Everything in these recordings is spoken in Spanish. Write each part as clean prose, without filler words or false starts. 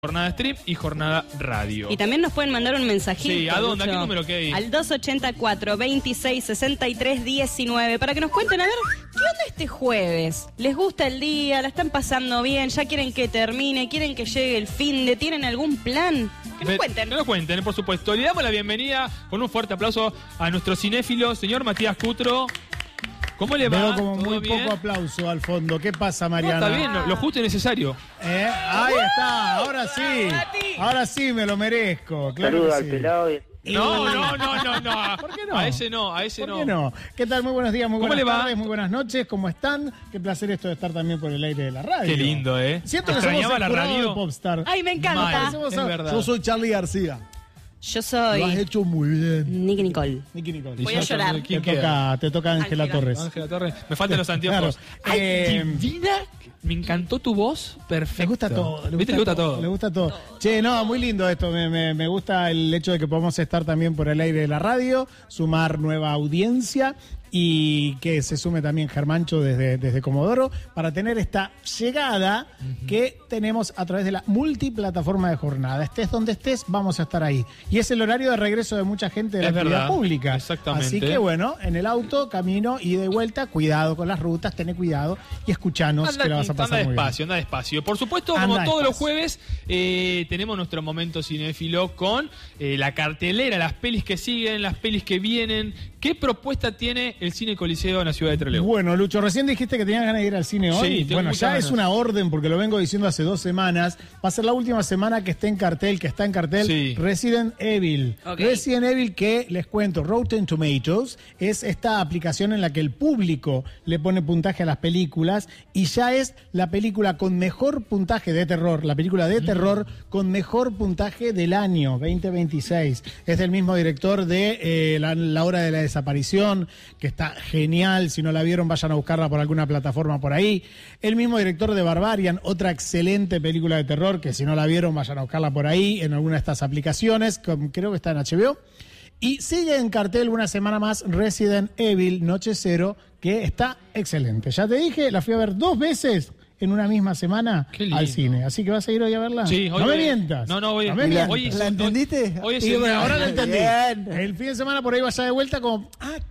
Jornada Stream y Jornada Radio. Y también nos pueden mandar un mensajito. Sí, ¿a dónde? Lucho, ¿A qué número que hay? Al 284-2663-19 para que nos cuenten, a ver, ¿qué onda este jueves? ¿Les gusta el día? ¿La están pasando bien? ¿Ya quieren que termine? ¿Quieren que llegue el fin de? ¿Tienen algún plan? Que nos cuenten. Que nos cuenten, por supuesto. Le damos la bienvenida con un fuerte aplauso a nuestro cinéfilo, señor Matías Cutro. ¿Cómo le va? Veo como muy bien? poco aplauso al fondo. ¿Qué pasa, No, Mariana? está bien, lo justo y necesario. Ahí está, ahora sí. Ahora sí me lo merezco. Claro. Saludos que al sí. pelado. No. ¿Por qué no? A ese no. ¿Por qué no? ¿Qué tal? Muy buenos días, muy ¿Cómo buenas le va? tardes, muy buenas noches. ¿Cómo están? Qué placer esto de estar también por el aire de la radio. Qué lindo, ¿eh? Siento que somos ¿Extrañaba el la jurado radio? de Popstar. Ay, me encanta. Mal. Parecemos es verdad. Yo soy Charlie García. Yo Lo has soy hecho muy bien. Nicky Nicole. Nicky Nicole. Voy a llorar. ¿Quién queda? Te toca Ángela Ángela. Torres. Ángela Torres. Me faltan los anteojos. Claro. Ay, divina. Me encantó tu voz. Perfecto. Le gusta todo. ¿Viste? Le gusta todo. Le gusta todo. Che, no, muy lindo esto. Me gusta el hecho de que podamos estar también por el aire de la radio, sumar nueva audiencia y que se sume también Germancho desde Comodoro para tener esta llegada que tenemos a través de la multiplataforma de jornada. Estés donde estés, vamos a estar ahí. Y es el horario de regreso de mucha gente de la Es actividad verdad. pública. Exactamente. Así que bueno, en el auto, camino y de vuelta, cuidado con las rutas, tené cuidado y escuchanos que la vas a pasar muy bien. Anda despacio. Por supuesto, Anda como todos los despacio. jueves, tenemos nuestro momento cinéfilo con la cartelera, las pelis que siguen, las pelis que vienen. ¿Qué propuesta tiene el Cine Coliseo en la ciudad de Trelew? Bueno, Lucho, recién dijiste que tenías ganas de ir al cine hoy. Sí, tengo Bueno, muchas ya ganas. es una orden, porque lo vengo diciendo hace 2 semanas. Va a ser la última semana que está en cartel, Sí. Resident Evil. Ok. Resident Evil, que les cuento, Rotten Tomatoes es esta aplicación en la que el público le pone puntaje a las películas y ya es la película con mejor puntaje de terror, la película de terror con mejor puntaje del año 2026. Es del mismo director de la Hora de la Desaparición, que está genial. Si no la vieron, vayan a buscarla por alguna plataforma por ahí. El mismo director de Barbarian, otra excelente película de terror, que si no la vieron, vayan a buscarla por ahí, en alguna de estas aplicaciones, creo que está en HBO. Y sigue en cartel una semana más Resident Evil Noche Cero, que está excelente. Ya te dije, la fui a ver 2 veces en una misma semana Qué lindo. al cine. Así que vas a ir hoy a verla. Sí, hoy no me voy- mientas. No voy a- me mientas. hoy es- ¿La entendiste? Hoy es Y el bueno, día. ahora lo entendí. Bien. El fin de semana por ahí vaya de vuelta como,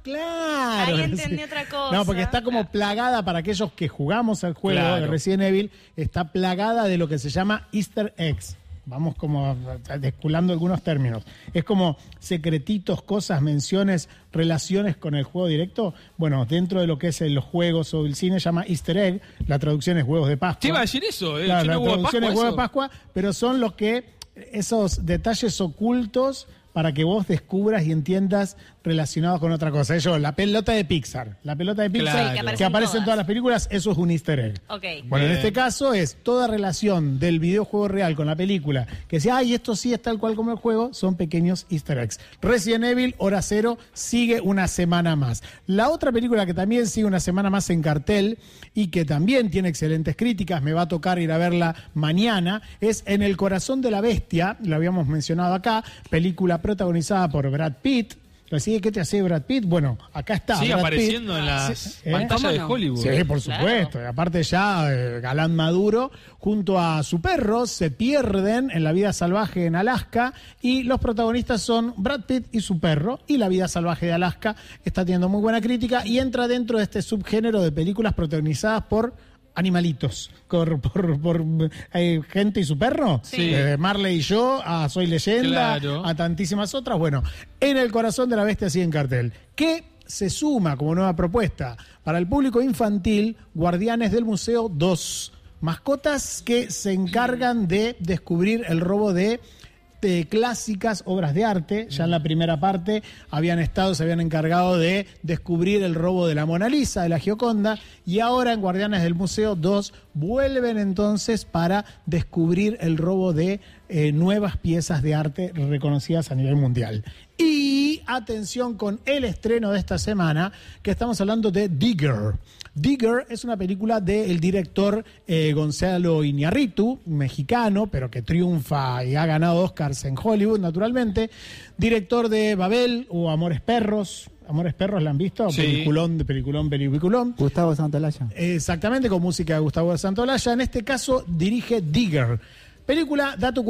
claro. Ahí entendí otra cosa. No, porque está como plagada para aquellos que jugamos al juego Claro. de Resident Evil, está plagada de lo que se llama Easter eggs. Vamos como desculando algunos términos. Es como secretitos, cosas, menciones, relaciones con el juego directo. Bueno, dentro de lo que es los juegos o el cine, llama Easter egg. La traducción es huevos de Pascua. ¿Qué iba a decir eso? Claro, ¿Chino la huevo de traducción Pascua, es huevo de eso? Pascua, pero son los que, esos detalles ocultos para que vos descubras y entiendas relacionados con otra cosa. La pelota de Pixar. La pelota de Pixar Claro. Sí, que aparece en todas. todas las películas, eso es un easter egg. Ok. Bueno, en Bien. este caso es toda relación del videojuego real con la película, que sea, ay, esto sí es tal cual como el juego, son pequeños easter eggs. Resident Evil, Hora Cero, sigue una semana más. La otra película que también sigue una semana más en cartel y que también tiene excelentes críticas, me va a tocar ir a verla mañana, es En el corazón de la bestia, la habíamos mencionado acá, película protagonizada por Brad Pitt. Así, ¿qué te hace Brad Pitt? Bueno, acá está. Sigue Brad apareciendo Pitt. en las Sí, pantallas de ¿Cómo no? Hollywood. Sí, por supuesto. Y aparte ya, galán maduro, junto a su perro, se pierden en la vida salvaje en Alaska y los protagonistas son Brad Pitt y su perro, y la vida salvaje de Alaska está teniendo muy buena crítica y entra dentro de este subgénero de películas protagonizadas por animalitos, por gente y su perro. Sí. Desde Marley y yo a Soy Leyenda, Claro. a tantísimas otras. Bueno, En el corazón de la bestia sigue en cartel. ¿Qué se suma como nueva propuesta para el público infantil? Guardianes del Museo 2. Mascotas que se encargan de descubrir el robo de clásicas obras de arte. Ya en la primera parte se habían encargado de descubrir el robo de la Mona Lisa, de la Gioconda, y ahora en Guardianes del Museo 2 vuelven entonces para descubrir el robo de nuevas piezas de arte reconocidas a nivel mundial. Y atención con el estreno de esta semana, que estamos hablando de Digger. Digger es una película del director Gonzalo Iñárritu, mexicano, pero que triunfa y ha ganado Oscars en Hollywood, naturalmente. Director de Babel o Amores Perros. Amores Perros, ¿la han visto? Sí. Peliculón. Gustavo Santaolalla. Exactamente, con música de Gustavo Santaolalla. En este caso dirige Digger. Película, dato